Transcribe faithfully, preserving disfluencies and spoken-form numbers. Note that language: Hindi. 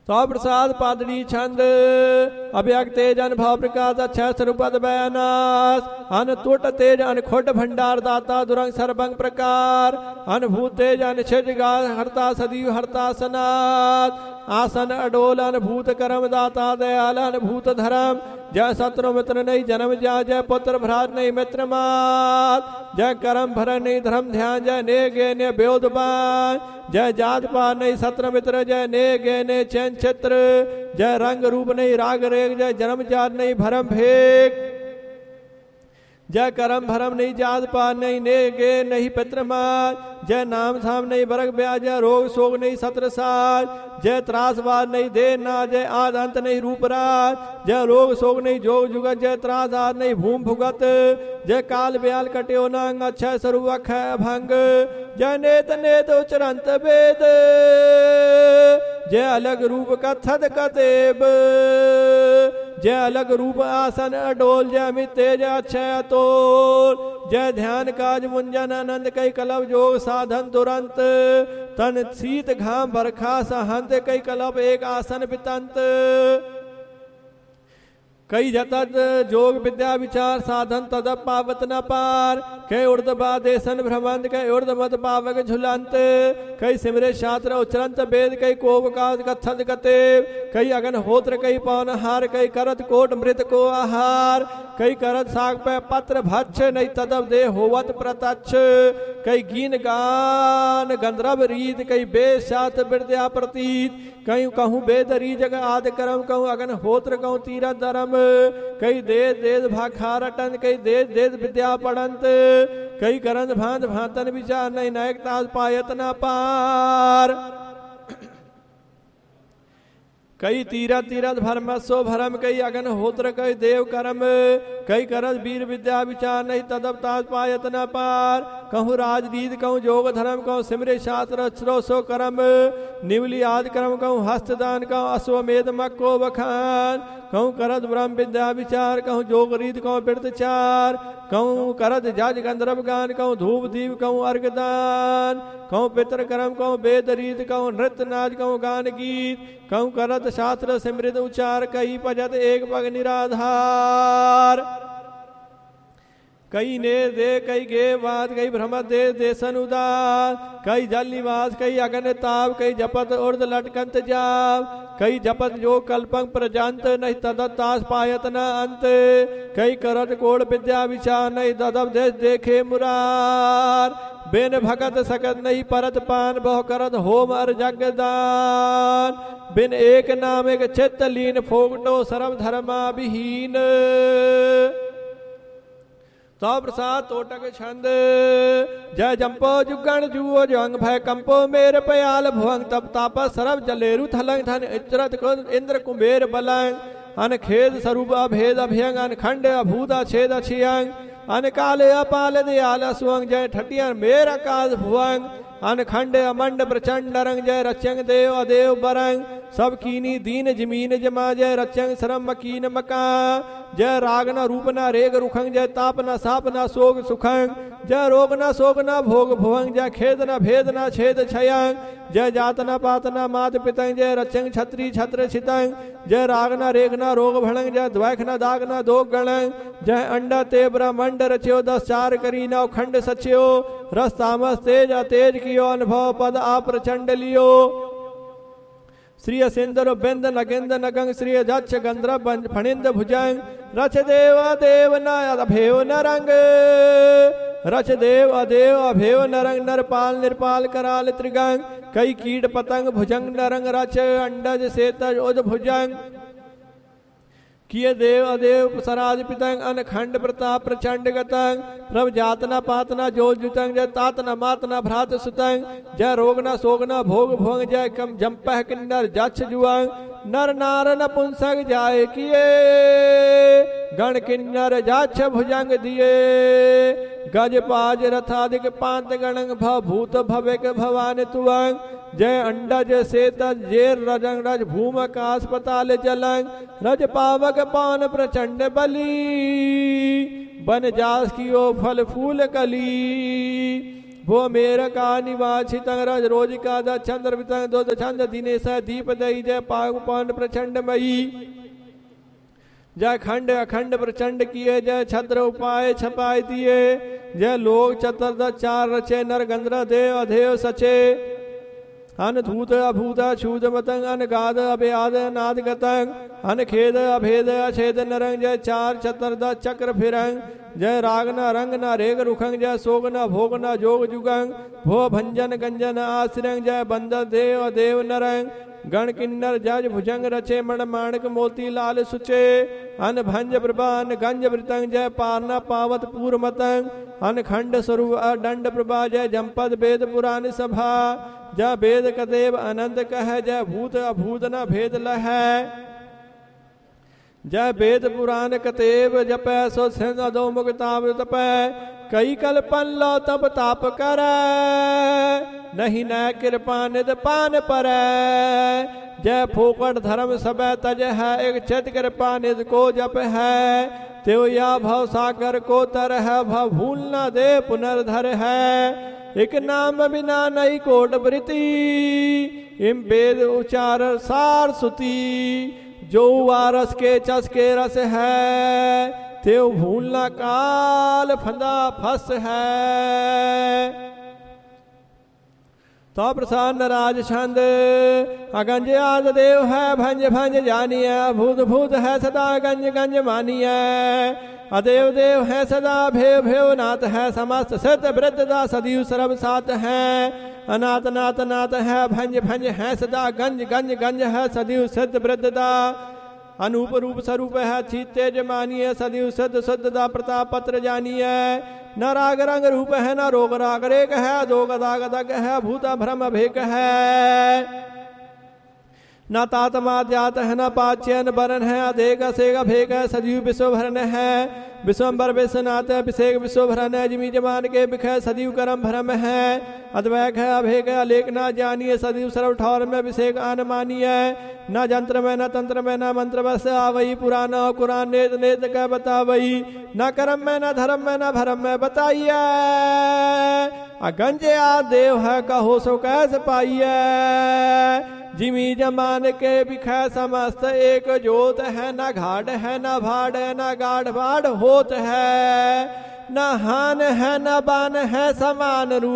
तो प्रसाद पादड़ी छंद अभ्यक तेज अन भाव प्रकाश अक्षय स्वरूपद बयानास अन तुट तेज अन खोट भंडार दाता दुरंग सर्वंग प्रकार अनुभूत तेज अन छिज हरता सदीव हरता सनात आसन अडोल अनुभूत करम दाता दयाल अनुभूत धर्म जय शत्रु मित्र नहीं जन्म जा जय पुत्र भ्रात नहीं मित्र मात जय करम भर नहीं धर्म ध्यान जय ने गे ने ब्योद बान जय जात पार नहीं सत्र मित्र जय ने गे ने चैन चित्र जय रंग रूप नहीं राग रेग जय जन्म जात नहीं भरम भेग जय करम भरम नहीं जात पार नहीं ने गे नहीं पित्रमार जय नाम धाम नहीं बरग ब्याज जय रोग शोक नहीं सत्र साज जय त्रासवाद नहीं दे ना जय आद अंत नहीं रूपराज जय रोग शोक नहीं जोग जुगत जय त्रास आद नहीं भूम भुगत जय काल ब्याल कट्यो नंग अक्षय स्वरूप अक्षय भंग जय नेत नेत उचरंत वेद जय अलग रूप कथद कतेब जय अलग रूप आसन अडोल जय अमित तेज अक्षय अतोल जय ध्यान काज मुंजन आनंद कई कलव जोग साधन तुरंत तन शीत घाम बरखा सहंत कई कलव एक आसन पितंत कई जतत जोग विद्या विचार साधन तदप पावत न पार कई उर्द बादेशन भ्रमंत कई उर्द मत पावक झुलंत कई सिमरे शास्त्र उच्चरंत वेद कई कोप काज कथद गते कई अगन होत्र कई पवन हार कई करत कोट मृत को आहार कई करत साग पे पत्र भक्ष नहीं तदब दे होवत प्रतच्छ कई गीन गान गंधर्व रीत कई बेद शास्त्र विद्या प्रतीत कई कहूँ बेद रीजग आदि करम कहूँ अगन होत्र कहूँ तीरथ धर्म कई देश देश भाखारटन कई देश देश विद्या पढ़ंत कई करंद भांत भांतन विचार नहीं नायक ताज पायत न पार कई तीरथ तीरथ भरमस्व भरम कई अगन होत्र कई देव कर्म कई करत वीर विद्या विचार नहीं तदब ताज पायत न पार कहूँ राजनीत कहूँ जोग धर्म कहूँ सिमरे शास्त्र श्रो सो कर्म निवली आदि कर्म कहूँ हस्तदान कहूँ अश्वमेध मक्को बखान कहूँ करत ब्रह्म विद्या विचार कहूँ जोग रीत कहूँ वृत चार कहूँ करत जज गंधर्व गान कहूँ धूप दीप कहूँ अर्घदान कहूँ पितर कर्म कहूँ वेद रीत कहूँ नृत्य नाच कहूँ गान गीत कहूँ करत शास्त्र सिमृत उच्चार कई भजत एक पग निराधार कई ने दे कई गे बात कई भ्रमत दे देसन उदार कई जल निवास कई अगन ताप कई जपत उर्द लटकंत जाप कई जपत जो कल्पंग प्रजांत नहीं तदत तास पायत न अंत कई करत कोड़ विद्या विचार नहीं ददब देश देखे मुरार बिन भगत सकत नहीं परत पान बहु करत होम अर जगदान बिन एक नाम एक चित्त लीन फोगटो सरम धर्मा विहीन तो प्रसाद तोटक छंद जय जंपो जुगण जुओ जंग भय कंपो मेर पयाल भुवंग तप ताप सरब जलेरु थलंग धन इचरत क्रोध इंद्र कुंभेर बलंग अन खेद स्वरूप अभेद अभयंग अन खंड अभूत छेद छियंग अन काले अपाल दयाल सुअंग जय ठटियन मेर आकाश भुवंग अन खंड अमंड प्रचंड रंग जय रचंग देव अदेव बरंग सब कीनी दीन जमीन जमा जय रचंग सरम मकीन मका जय राग न रूप न रेग रुखंग जय ताप न साप न सोग सुखंग जय रोग न शोक न भोग भुवंग जय खेद न भेद न छेद छयंग जय जात न पात न मात पितंग जय रचंग छत्री छत्र छितंग जय राग न रेग न रोग भणंग जय द्वैख न दाग न दोग गणंग जय अंडा ते ब्रह्मंड रच्यो दस चार करी नव खंड सच्यो रस तामस तेज अतेज कियो अनुभव पद आप प्रचंड लियो श्री सिंदर बिंद नगिंद नगंग श्री जक्ष गंधर्व फणिंद भुजंग रच देव देव न अभेव नरंग रच देव अदेव अभेव नरंग नरपाल निरपाल कराल त्रिगंग कई कीट पतंग भुजंग नरंग रच अंडज सेतज उद भुजंग किए देव अदेव सराज पितंग अन खंड प्रताप प्रचंड गतंग प्रभ जात न पात न जो जुतंग जय तात न मात न भ्रात सुतंग जय रोग न सोग न भोग भोंग जय कम जम्पह किन्नर जक्ष जुअंग नर नार न पुंसक जाय किए गण किन्नर जाक्ष भुजंग दिए गज पाज रथादिक पांत गणंग भूत भविक भवान तुअंग जय अंडज सेतज जेर रजंग रज भूम आकाश पताल जलंग रज पावक पान प्रचंड बली बन जास कियो फल फूल कली भो मेर का निवासित रज रोज का द चंद्र वितंग दो छंद दिनेश दीप दई जय पागुपान प्रचंड मई जय खंड अखंड प्रचंड किए जय छत्र उपाय छपाय दिए जय लोक चतुर्द चार रचे नर गंधर्व देव अधेव सचे अन धूत अभूत छूत मतंग अन गाद अभ्याद नाद गतंग अन खेद अभेद अछेद नरंग जय चार चतुर्द चक्र फिरंग जय राग न रंग न रेग रुखंग जय सोग न भोग न जोग जुगंग भो भंजन गंजन आश्रंग जय बंद देव देव नरंग गण किन्नर जज भुजंग रचे मण माणक मोती लाल सुचे अन भंज प्रभा अन गंज वृतंग जय पारना पावत पूर मतंग अन खंड स्वरूप दंड प्रभा जय जमपद वेद पुराण सभा जय वेद कदेव अनंत कह जय भूत अभूत न भेद लह जय वेद पुराण कतेव जपै सो सिंह अदो मुक्ताव तपै कई कल्पन लो तब ताप कर नहीं न कृपा निध पान पर जय फोकट धर्म सब तज है एक चित कृपा निध को जप है त्यो या भव सागर को तर है भव भूल न दे पुनर्धर है एक नाम बिना नई कोट वृति इम वेद उचार सार सुती जो वारस के चस के रस है त्यो भूलना काल फंदा फस है तो प्रसन्न राज छंद अगंज आद देव है भंज भंज जानिए भूत भूत है सदा गंज गंज मानिए अदेव देव है सदा भेव भेव नाथ है समस्त सिद्ध वृद्धदा सदीव सर्व सात है अनाथ नाथ नाथ है भंज भंज है सदा गंज गंज गंज है सदीव सिद्ध वृद्धदा अनूप रूप स्वरूप है चीत तेज मानिए सदीव सिद्ध शुद्धदा प्रताप पत्र जानिए न राग रंग रूप है न रोग राग रेग है दो गदा गदग है भूता भ्रम भेक है न तातमा जात है न पाच्यन बरन है अधेक असेग भेक है सजीव विश्व भरन है विश्वम्बर विश्वनाथ अभिषेक विश्व भरन है जिमी जमान के बिख सदीव करम भरम है अद्वैक है अभेक अलेख न जानिए सदीव सर्व ठौर में अभिषेक आन मानिए न जंत्र में न तंत्र में न मंत्र बस आवई पुराण कुरान नेत नेत कह बतावई न कर्म में न धर्म में न भरम में बताइए अगंजे आ देव है कहो सो कैसे पाइए जिमी जमान के बिखै समस्त एक जोत है न घाट है न भाड़ है न गाढ़ बाढ़ होत है न हान है न बान है समान रूप